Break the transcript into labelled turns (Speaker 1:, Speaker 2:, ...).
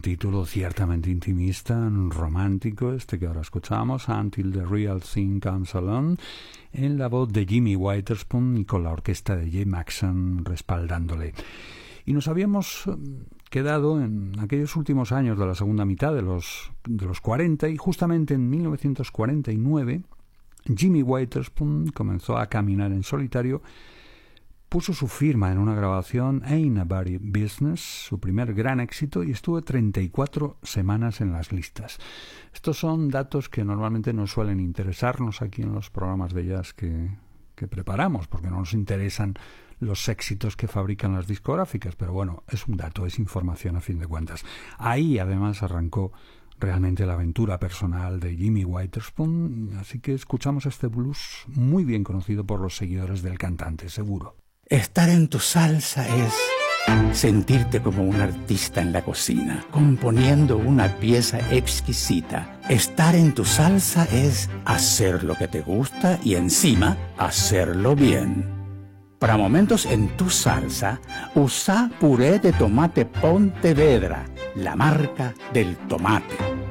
Speaker 1: título ciertamente intimista, romántico, este que ahora escuchamos, Until the Real Thing Comes Along, en la voz de Jimmy Witherspoon y con la orquesta de Jay Maxson respaldándole. Y nos habíamos quedado en aquellos últimos años de la segunda mitad de los 40, y justamente en 1949 Jimmy Witherspoon comenzó a caminar en solitario. Puso su firma en una grabación, Ain't a Body Business, su primer gran éxito, y estuvo 34 semanas en las listas. Estos son datos que normalmente no suelen interesarnos aquí en los programas de jazz que preparamos, porque no nos interesan los éxitos que fabrican las discográficas, pero bueno, es un dato, es información a fin de cuentas. Ahí además arrancó realmente la aventura personal de Jimmy Witherspoon, así que escuchamos este blues muy bien conocido por los seguidores del cantante, seguro.
Speaker 2: Estar en tu salsa es sentirte como un artista en la cocina, componiendo una pieza exquisita. Estar en tu salsa es hacer lo que te gusta y encima hacerlo bien. Para momentos en tu salsa, usa puré de tomate Pontevedra, la marca del tomate.